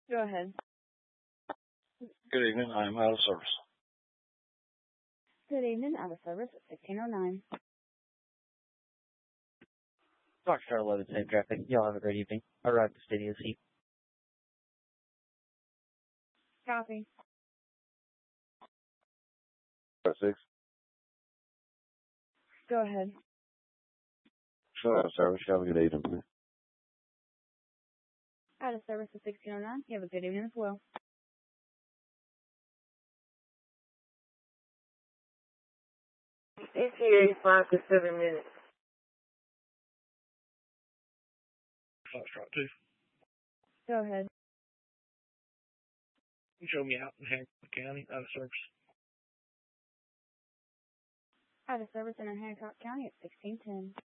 Go ahead. Good evening. I'm out of service. Good evening. Out of service at 1609. Foxtrot 11, same traffic. Y'all have a great evening. Arrived at Stadium Seat. Copy. 6. Go ahead. Out of service. Have a good evening, please. Out of service at 1609. You have a good evening as well. ETA 5 to 7 minutes. Foxtrot 2. Go ahead. You show me out in Hancock County, out of service. Out of service in Hancock County at 1610.